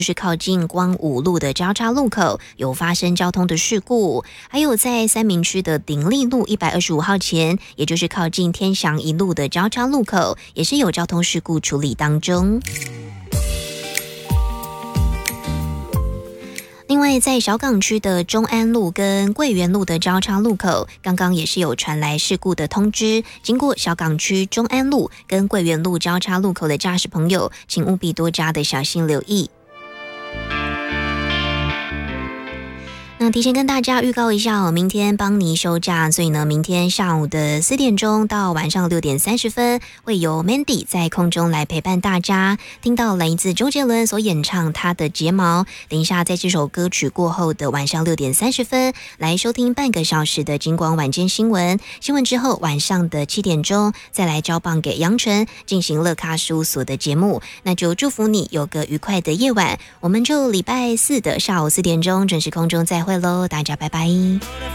是靠近光武路的交叉路口有发生交通的事故，还有在三民区的鼎立路125号前，也就是靠近天祥一路的交叉路口，也是有交通事故处理当中。另外，在小港区的中安路跟桂园路的交叉路口，刚刚也是有传来事故的通知。经过小港区中安路跟桂园路交叉路口的驾驶朋友，请务必多加的小心留意。那提前跟大家预告一下明天邦尼休假，所以呢，明天下午的4点钟到晚上6点30分，会由 Mandy 在空中来陪伴大家，听到来自周杰伦所演唱他的睫毛。等一下，在这首歌曲过后的晚上6点30分，来收听半个小时的金广晚间新闻。新闻之后，晚上的7点钟再来交棒给杨纯进行乐咖事务所的节目。那就祝福你有个愉快的夜晚，我们就礼拜4的下午4点钟准时空中再会喽，大家拜拜。